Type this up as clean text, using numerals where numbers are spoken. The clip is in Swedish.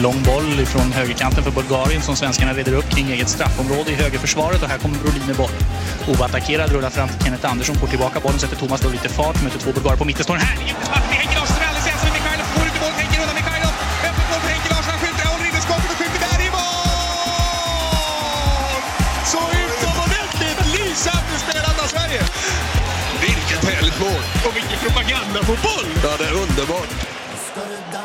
lång boll från högerkanten för Bulgarien som svenskarna reder upp kring eget straffområde i högerförsvaret och här kommer Brolin med boll. Oattackerad rullar fram till Kenneth Andersson, får tillbaka bollen, sätter Thomas då lite fart, möter två bulgarer på mitten, står här. Jättesmart med Henke Larsson, alldeles ensam med Mikhailov, får ut i boll, Henke undan Mikhailov, öppet boll för Henke Larsson, han skjuter, håller inne skottet och skjuter där i mål! Så utomordentligt lysande spelat av Sverige! Vilket härligt mål! Och vilken propaganda på boll! Ja, det är underbart.